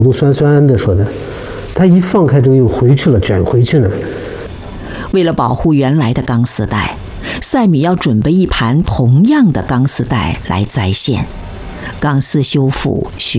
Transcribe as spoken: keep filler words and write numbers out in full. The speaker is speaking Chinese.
都酸酸的说的，它一放开之后又回去了，卷回去了。 为了保护原来的钢丝带，赛米要准备一盘同样的钢丝带来再现。钢丝修复需